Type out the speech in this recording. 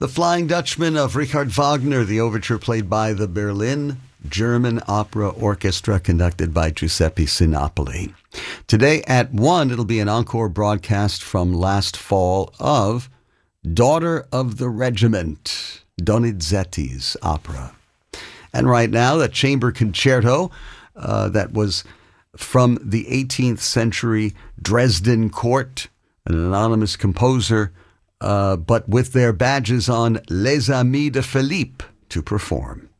The Flying Dutchman of Richard Wagner, the overture played by the Berlin German Opera Orchestra, conducted by Giuseppe Sinopoli. Today at 1, it'll be an encore broadcast from last fall of Daughter of the Regiment, Donizetti's opera. And right now, the chamber concerto that was from the 18th century Dresden court, an anonymous composer, but with their badges on, Les Amis de Philippe, to perform.